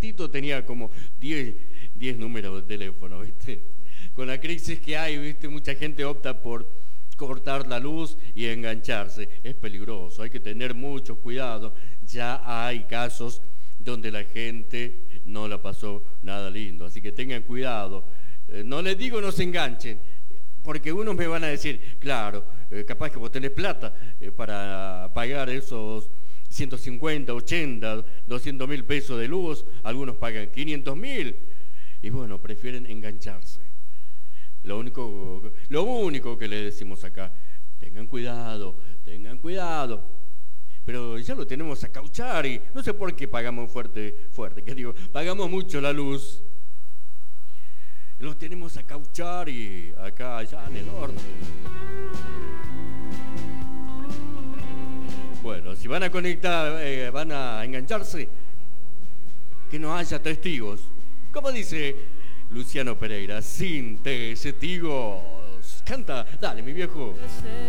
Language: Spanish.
chiquitito tenía como 10 números de teléfono, ¿viste? Con la crisis que hay, ¿viste? Mucha gente opta por cortar la luz y engancharse. Es peligroso, hay que tener mucho cuidado. Ya hay casos donde la gente no la pasó nada lindo, así que tengan cuidado. No les digo no se enganchen, porque unos me van a decir, claro, capaz que vos tenés plata para pagar esos 150, 80, 200.000 pesos de luz, algunos pagan 500.000 y bueno, prefieren engancharse. Lo único que le decimos acá, tengan cuidado, pero ya lo tenemos a cauchar y no sé por qué pagamos fuerte, que digo, pagamos mucho la luz. Lo tenemos a cauchar y acá, allá en el norte. Bueno, si van a conectar, van a engancharse, que no haya testigos. Como dice Luciano Pereira, sin testigos. Canta, dale, mi viejo.